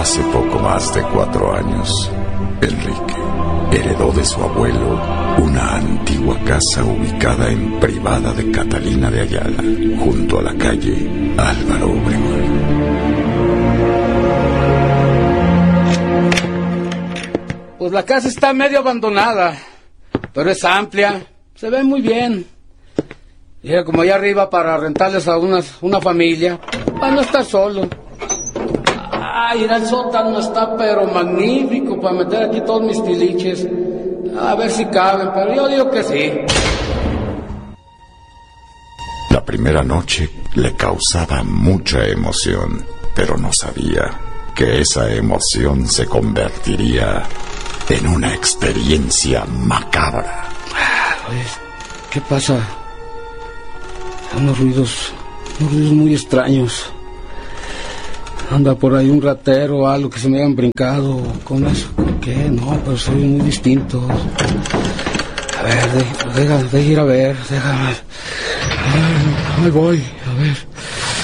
Hace poco más de 4 años, Enrique heredó de su abuelo una antigua casa ubicada en Privada de Catalina de Ayala, junto a la calle Álvaro Obregón. Pues la casa está medio abandonada, pero es amplia, se ve muy bien. Llega como allá arriba para rentarles a una familia, para no estar solo. Ay, el sótano está pero magnífico para meter aquí todos mis tiliches. A ver si caben, pero yo digo que sí. La primera noche le causaba mucha emoción, pero no sabía que esa emoción se convertiría en una experiencia macabra. Oye, ¿qué pasa? Unos ruidos muy extraños. Anda por ahí un ratero o algo que se me hayan brincado con eso. ¿Con qué? No, pero soy muy distinto. A ver, déjame ir a ver, déjame. Ahí voy, a ver.